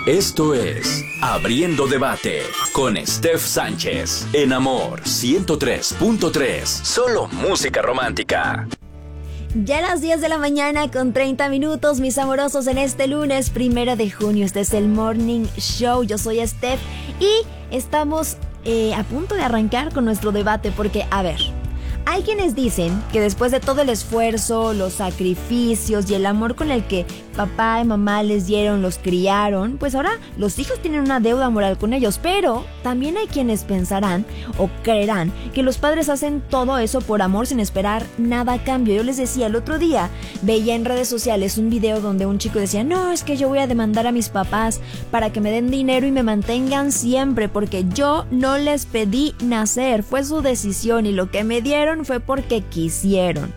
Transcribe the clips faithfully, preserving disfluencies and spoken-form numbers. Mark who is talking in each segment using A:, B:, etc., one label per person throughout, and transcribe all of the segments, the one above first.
A: Esto es Abriendo Debate con Steph Sánchez en Amor ciento tres punto tres. Solo música romántica.
B: Ya a las diez de la mañana con treinta minutos, mis amorosos, en este lunes primero de junio. Este es el Morning Show. Yo soy Steph y estamos eh, a punto de arrancar con nuestro debate porque, a ver, hay quienes dicen que después de todo el esfuerzo, los sacrificios y el amor con el que papá y mamá les dieron, los criaron, pues ahora los hijos tienen una deuda moral con ellos. Pero también hay quienes pensarán o creerán que los padres hacen todo eso por amor sin esperar nada a cambio. Yo les decía, el otro día veía en redes sociales un video donde un chico decía: no, es que yo voy a demandar a mis papás para que me den dinero y me mantengan siempre, porque yo no les pedí nacer, fue su decisión y lo que me dieron fue porque quisieron.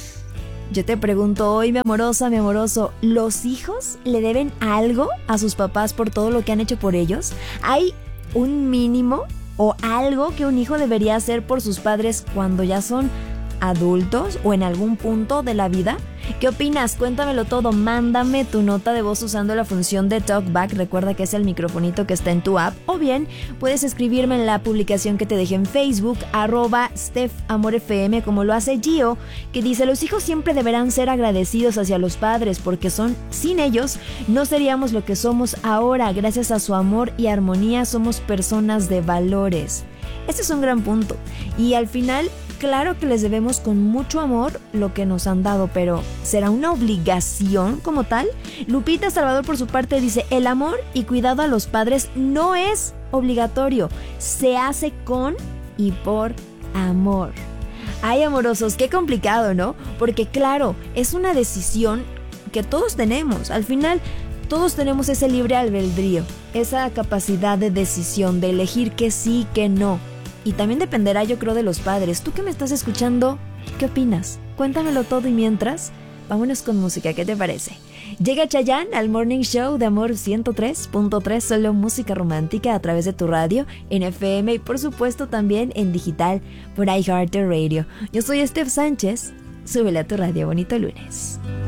B: Yo te pregunto hoy, mi amorosa, mi amoroso, ¿los hijos le deben algo a sus papás por todo lo que han hecho por ellos? ¿Hay un mínimo o algo que un hijo debería hacer por sus padres cuando ya son adultos o en algún punto de la vida? ¿Qué opinas? Cuéntamelo todo. Mándame tu nota de voz usando la función de TalkBack. Recuerda que es el microfonito que está en tu app. O bien, puedes escribirme en la publicación que te dejé en Facebook, arroba StephAmorFM, como lo hace Gio, que dice: los hijos siempre deberán ser agradecidos hacia los padres, porque son, sin ellos, no seríamos lo que somos ahora. Gracias a su amor y armonía somos personas de valores. Este es un gran punto. Y al final, claro que les debemos con mucho amor lo que nos han dado, pero ¿será una obligación como tal? Lupita Salvador, por su parte, dice: el amor y cuidado a los padres no es obligatorio, se hace con y por amor. Ay, amorosos, qué complicado, ¿no? Porque claro, es una decisión que todos tenemos. Al final, todos tenemos ese libre albedrío, esa capacidad de decisión, de elegir que sí, que no. Y también dependerá, yo creo, de los padres. Tú que me estás escuchando, ¿qué opinas? Cuéntamelo todo y mientras, vámonos con música, ¿qué te parece? Llega Chayanne al Morning Show de Amor ciento tres punto tres, solo música romántica a través de tu radio, en F M y por supuesto también en digital por iHeartRadio. Yo soy Steph Sánchez, súbele a tu radio, bonito lunes.